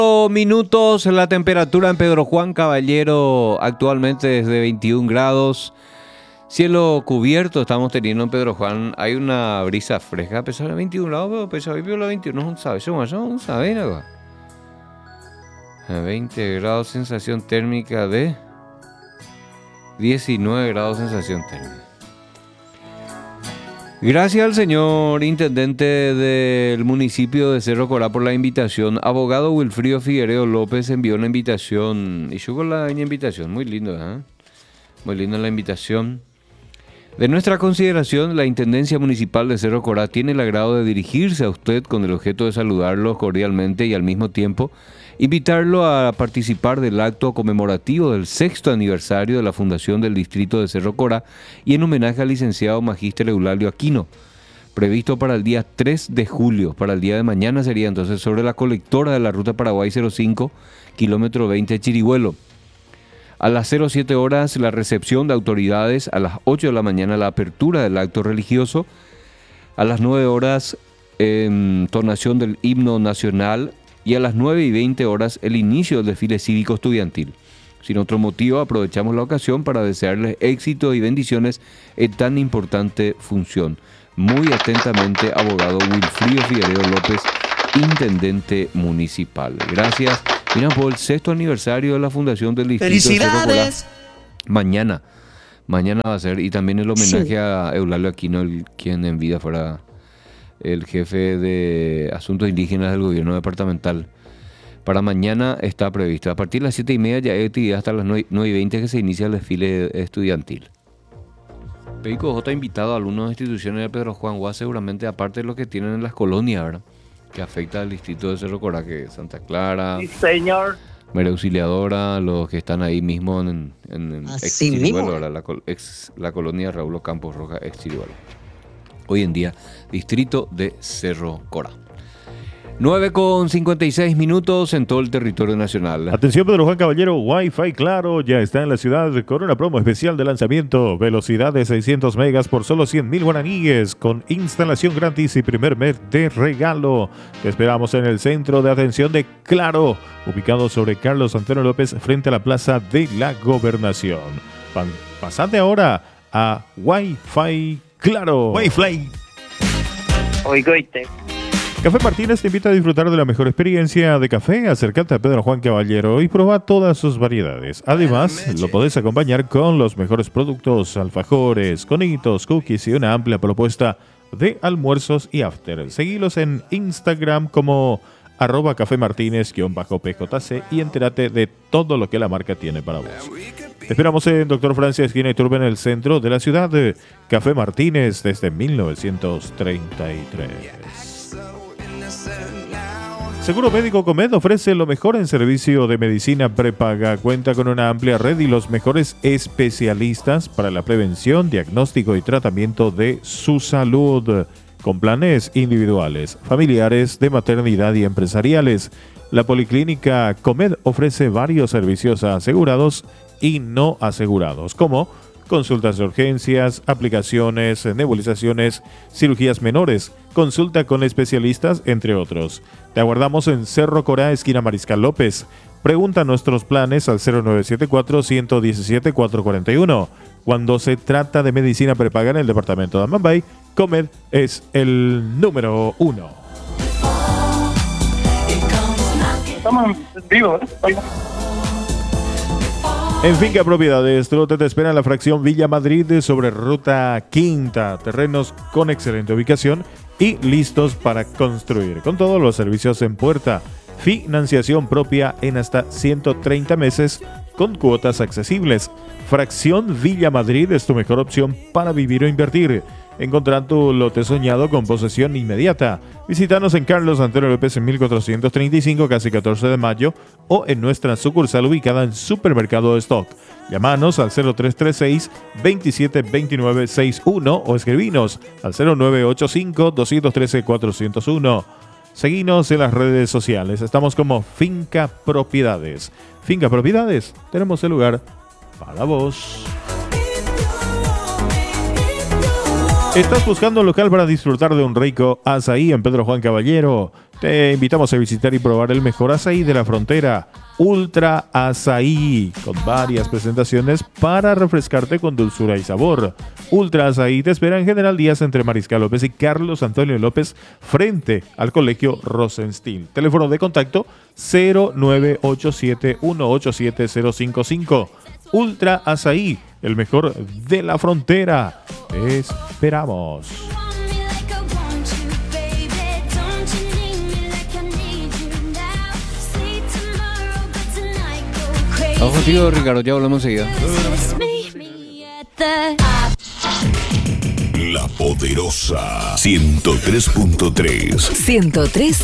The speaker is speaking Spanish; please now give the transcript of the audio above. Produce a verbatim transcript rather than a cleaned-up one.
Minutos, la temperatura en Pedro Juan Caballero actualmente es de veintiún grados. Cielo cubierto estamos teniendo en Pedro Juan. Hay una brisa fresca, a pesar de veintiún grados, pero a pesar de veintiuno, no sabe, no sabe nada. veinte grados, sensación térmica de diecinueve grados, sensación térmica. Gracias al señor intendente del municipio de Cerro Corá por la invitación. Abogado Wilfrido Figueiredo López envió una invitación. Y yo con la invitación, muy lindo, ¿eh? Muy linda la invitación. De nuestra consideración, la Intendencia Municipal de Cerro Corá tiene el agrado de dirigirse a usted con el objeto de saludarlo cordialmente y al mismo tiempo invitarlo a participar del acto conmemorativo del sexto aniversario de la fundación del distrito de Cerro Corá y en homenaje al licenciado Magíster Eulalio Aquino, previsto para el día tres de julio. Para el día de mañana sería entonces sobre la colectora de la ruta Paraguay cero cinco, kilómetro veinte Chirihuelo. A las siete horas la recepción de autoridades, a las ocho de la mañana la apertura del acto religioso, a las nueve horas entonación del himno nacional y a las nueve y veinte horas el inicio del desfile cívico estudiantil. Sin otro motivo, aprovechamos la ocasión para desearles éxito y bendiciones en tan importante función. Muy atentamente, abogado Wilfrido Figueiredo López, intendente municipal. Gracias. Mira, por el sexto aniversario de la fundación del distrito de Cerro Corá. Mañana, mañana va a ser, y también el homenaje sí. a Eulalio Aquino, el, quien en vida fuera el jefe de asuntos indígenas del gobierno departamental. Para mañana está previsto. A partir de las siete y media ya hay actividad hasta las nueve y veinte que se inicia el desfile estudiantil. Peico J ha invitado a algunas instituciones de Pedro Juan Guas, seguramente aparte de lo que tienen en las colonias, ¿verdad?, que afecta al distrito de Cerro Corá, que es Santa Clara, sí, señor. María Auxiliadora, los que están ahí mismo en, en, en ex Chirihuelo, la, ex, la colonia Raúl Campos Roja, ex Chirihuelo. Hoy en día, distrito de Cerro Corá. nueve con cincuenta y seis minutos en todo el territorio nacional. Atención Pedro Juan Caballero, Wi-Fi Claro ya está en la ciudad con una promo especial de lanzamiento. Velocidad de seiscientos megas por solo cien mil guaraníes, con instalación gratis y primer mes de regalo. Te esperamos en el centro de atención de Claro, ubicado sobre Carlos Santero López, frente a la Plaza de la Gobernación. Pasate ahora a Wi-Fi Claro. Wi-Fi. Oigoite. Café Martínez te invita a disfrutar de la mejor experiencia de café. Acércate a Pedro Juan Caballero y prueba todas sus variedades. Además, lo podés acompañar con los mejores productos, alfajores, conitos, cookies y una amplia propuesta de almuerzos y after. Seguilos en Instagram como arroba Café Martínez-P J C y entérate de todo lo que la marca tiene para vos. Te esperamos en Doctor Francia, esquina Iturbe, en el centro de la ciudad. Café Martínez desde mil novecientos treinta y tres. Seguro Médico Comed ofrece lo mejor en servicio de medicina prepaga. Cuenta con una amplia red y los mejores especialistas para la prevención, diagnóstico y tratamiento de su salud, con planes individuales, familiares, de maternidad y empresariales. La Policlínica Comed ofrece varios servicios asegurados y no asegurados, como consultas de urgencias, aplicaciones, nebulizaciones, cirugías menores, consulta con especialistas, entre otros. Te aguardamos en Cerro Corá, esquina Mariscal López. Pregunta nuestros planes al cero nueve siete cuatro, uno uno siete, cuatro cuatro uno. Cuando se trata de medicina prepaga en el departamento de Amambay, Comed es el número uno. Estamos vivos, ¿eh? En Finca Propiedades, Trote te espera en la fracción Villa Madrid sobre Ruta Quinta. Terrenos con excelente ubicación y listos para construir. Con todos los servicios en puerta. Financiación propia en hasta ciento treinta meses con cuotas accesibles. Fracción Villa Madrid es tu mejor opción para vivir o invertir. Encontrar tu lote soñado con posesión inmediata. Visítanos en Carlos Santero López en mil cuatrocientos treinta y cinco, casi catorce de mayo, o en nuestra sucursal ubicada en Supermercado Stock. Llámanos al cero tres tres seis, veintisiete veintinueve sesenta y uno o escribinos al cero nueve ocho cinco, dos uno tres, cuatro cero uno. Seguinos en las redes sociales. Estamos como Finca Propiedades. Finca Propiedades, tenemos el lugar para vos. ¿Estás buscando un local para disfrutar de un rico azaí en Pedro Juan Caballero? Te invitamos a visitar y probar el mejor azaí de la frontera, Ultra Azaí, con varias presentaciones para refrescarte con dulzura y sabor. Ultra Azaí te espera en General Díaz entre Mariscal López y Carlos Antonio López, frente al Colegio Rosenstiel. Teléfono de contacto cero nueve ocho siete uno ocho siete cero cinco cinco. Ultra Azaí, el mejor de la frontera. Te esperamos. Vamos contigo, Ricardo, ya hablamos enseguida. La Poderosa ciento tres punto tres. ciento tres